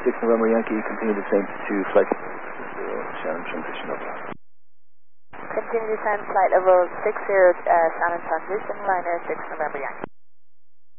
6 November Yankee, continue descent to flight 0, Shannon transition over. Continue descent, flight level 60, Shannon transition, liner 6 November Yankee.